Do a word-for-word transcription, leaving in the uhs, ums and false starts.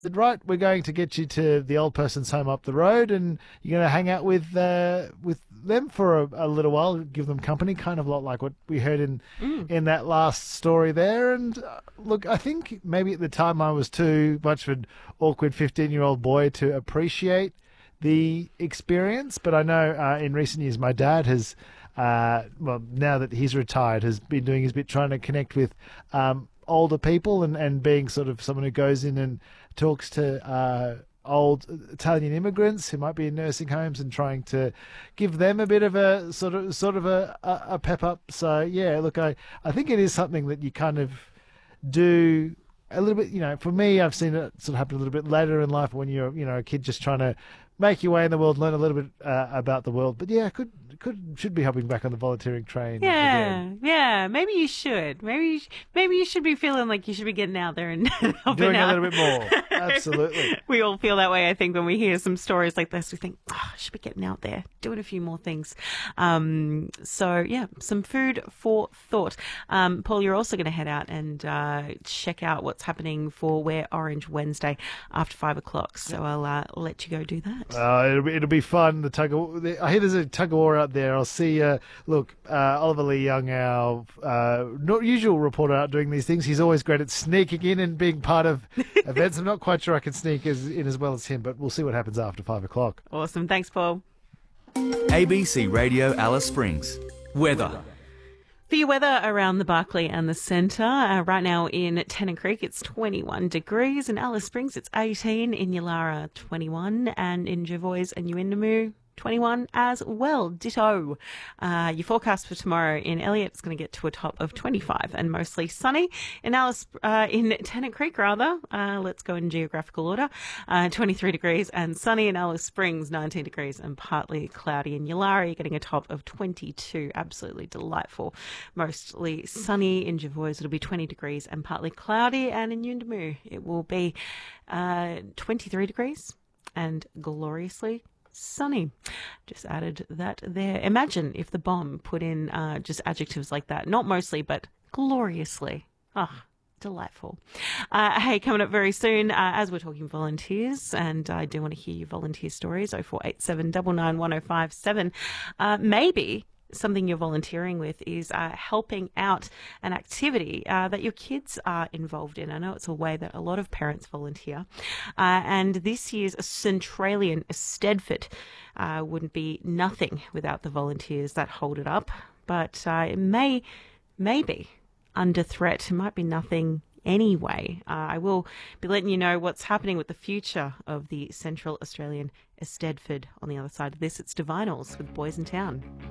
said, right, we're going to get you to the old person's home up the road, and you're going to hang out with uh, with them for a, a little while, give them company, kind of a lot like what we heard in Mm. in that last story there. And uh, look, I think maybe at the time I was too much of an awkward fifteen-year-old boy to appreciate the experience, but I know uh, in recent years my dad has, uh, well, now that he's retired, has been doing his bit trying to connect with um, older people and, and being sort of someone who goes in and talks to uh, old Italian immigrants who might be in nursing homes and trying to give them a bit of a sort of sort of a, a, a pep up. So yeah, look, I, I think it is something that you kind of do a little bit, you know, for me, I've seen it sort of happen a little bit later in life when you're, you know, a kid just trying to make your way in the world, learn a little bit uh, about the world. But yeah, could could should be hopping back on the volunteering train Yeah, again. yeah. Maybe you should. Maybe you sh- maybe you should be feeling like you should be getting out there and helping Doing out. a little bit more. Absolutely. We all feel that way, I think, when we hear some stories like this. We think, oh, I should be getting out there, doing a few more things. Um, so, yeah, some food for thought. Um, Paul, you're also going to head out and uh, check out what's happening for Wear Orange Wednesday after five o'clock. So I'll uh, let you go do that. Uh, it'll be it'll be fun. The tug of, the, I hear there's a tug of war out there. I'll see. Uh, look, uh, Oliver Lee Young, our uh, not usual reporter, out doing these things. He's always great at sneaking in and being part of events. I'm not quite sure I can sneak as, in as well as him, but we'll see what happens after five o'clock. Awesome. Thanks, Paul. A B C Radio Alice Springs. Weather. For your weather around the Barclay and the centre, uh, right now in Tennant Creek it's twenty-one degrees, in Alice Springs it's eighteen, in Yulara twenty-one, and in Jervois and Yuendamu twenty-one as well. Ditto. Uh, your forecast for tomorrow in Elliot is going to get to a top of twenty-five and mostly sunny. In Alice, uh, in Tennant Creek rather, uh, let's go in geographical order. Uh, twenty-three degrees and sunny. In Alice Springs, nineteen degrees and partly cloudy. In Yulara, you're getting a top of twenty-two. Absolutely delightful. Mostly sunny. In Jervois, it'll be twenty degrees and partly cloudy. And in Yuendamu, it will be uh, twenty-three degrees and gloriously sunny. Just added that there. Imagine if the bomb put in uh, just adjectives like that. Not mostly, but gloriously. Ah, delightful. Uh, hey, coming up very soon, uh, as we're talking volunteers, and I do want to hear your volunteer stories, oh four eight seven, nine nine one oh five seven. Uh, maybe something you're volunteering with is uh, helping out an activity uh, that your kids are involved in. I know it's a way that a lot of parents volunteer. Uh, and this year's Centralian Stedford uh, wouldn't be nothing without the volunteers that hold it up. But uh, it may, may be under threat. It might be nothing anyway. Uh, I will be letting you know what's happening with the future of the Central Australian Stedford on the other side of this. It's Divinals with Boys in Town.